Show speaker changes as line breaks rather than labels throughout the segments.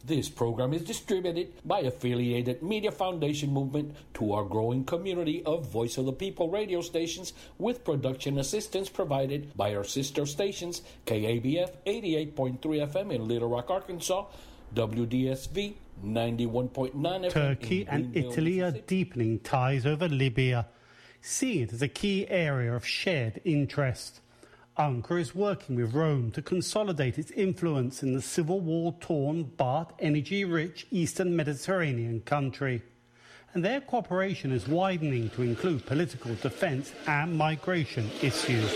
This program is distributed by Affiliated Media Foundation Movement to our growing community of Voice of the People radio stations, with production assistance provided by our sister stations, KABF 88.3 FM in Little Rock, Arkansas, WDSV 91.9 FM.
Turkey and Italy are deepening ties over Libya, seeing it as a key area of shared interest. Ankara is working with Rome to consolidate its influence in the civil war-torn but energy-rich Eastern Mediterranean country. And their cooperation is widening to include political, defence and migration issues.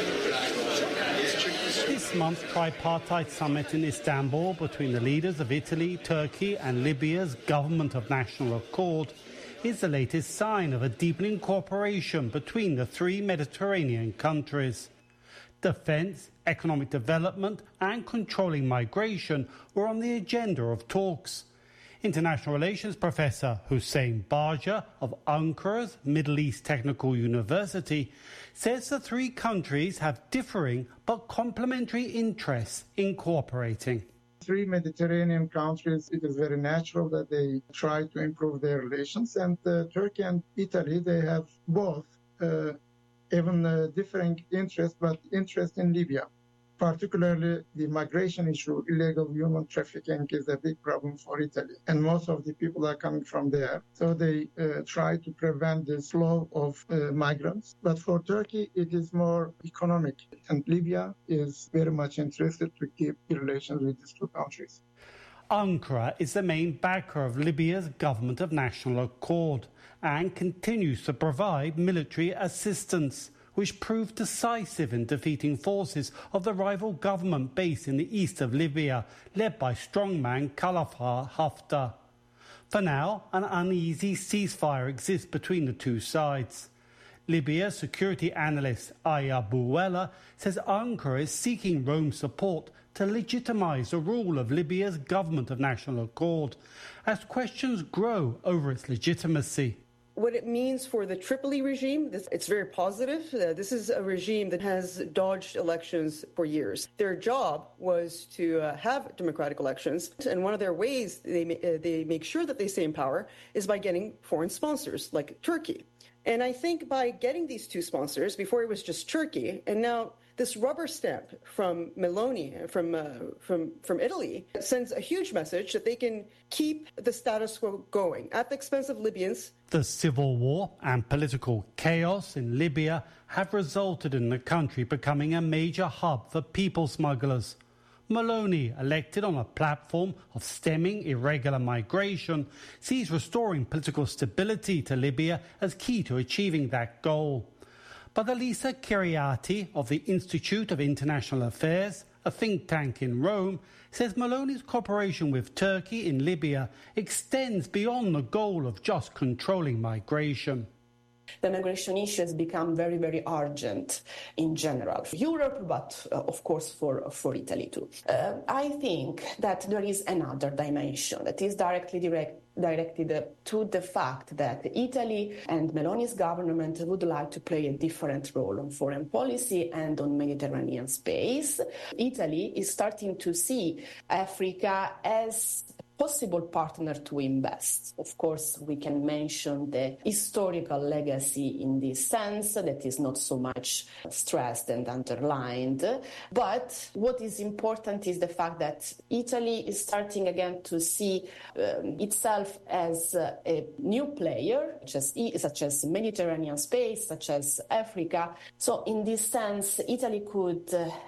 This month's tripartite summit in Istanbul between the leaders of Italy, Turkey and Libya's Government of National Accord is the latest sign of a deepening cooperation between the three Mediterranean countries. Defence, economic development and controlling migration were on the agenda of talks. International Relations Professor Hussein Baja of Ankara's Middle East Technical University says the three countries have differing but complementary interests in cooperating.
Three Mediterranean countries, it is very natural that they try to improve their relations. And Turkey and Italy, they have both even differing interests, but interest in Libya. Particularly the migration issue, illegal human trafficking is a big problem for Italy. And most of the people are coming from there. So they try to prevent the flow of migrants. But for Turkey, it is more economic. And Libya is very much interested to keep the relations with these two countries.
Ankara is the main backer of Libya's Government of National Accord and continues to provide military assistance, which proved decisive in defeating forces of the rival government based in the east of Libya, led by strongman Khalifa Haftar. For now, an uneasy ceasefire exists between the two sides. Libya security analyst Aya Bouwella says Ankara is seeking Rome's support to legitimise the rule of Libya's Government of National Accord, as questions grow over its legitimacy.
What it means for the Tripoli regime, it's very positive. This is a regime that has dodged elections for years. Their job was to have democratic elections, and one of their ways they make sure that they stay in power is by getting foreign sponsors like Turkey. And I think by getting these two sponsors, before it was just Turkey, and now this rubber stamp from Meloni, from Italy, sends a huge message that they can keep the status quo going at the expense of Libyans.
The civil war and political chaos in Libya have resulted in the country becoming a major hub for people smugglers. Meloni, elected on a platform of stemming irregular migration, sees restoring political stability to Libya as key to achieving that goal. But Elisa Kyriati of the Institute of International Affairs, a think tank in Rome, says Meloni's cooperation with Turkey in Libya extends beyond the goal of just controlling migration.
The migration issue has become very, very urgent in general for Europe, but of course for Italy too. I think that there is another dimension that is directed to the fact that Italy and Meloni's government would like to play a different role on foreign policy and on Mediterranean space. Italy is starting to see Africa as possible partner to invest. Of course, we can mention the historical legacy in this sense that is not so much stressed and underlined. But what is important is the fact that Italy is starting again to see itself as a new player, such as Mediterranean space, such as Africa. So in this sense, Italy could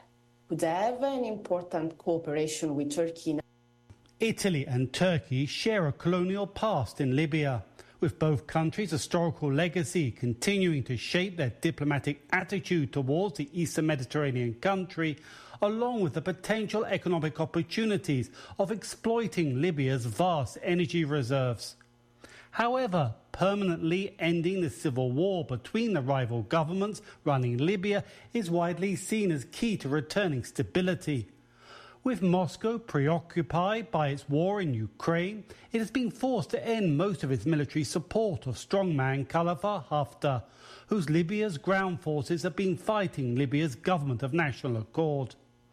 have an important cooperation with Turkey.
Italy and Turkey share a colonial past in Libya, with both countries' historical legacy continuing to shape their diplomatic attitude towards the Eastern Mediterranean country, along with the potential economic opportunities of exploiting Libya's vast energy reserves. However, permanently ending the civil war between the rival governments running Libya is widely seen as key to returning stability. With Moscow preoccupied by its war in Ukraine, it has been forced to end most of its military support of strongman Khalifa Haftar, whose Libya's ground forces have been fighting Libya's Government of National Accord.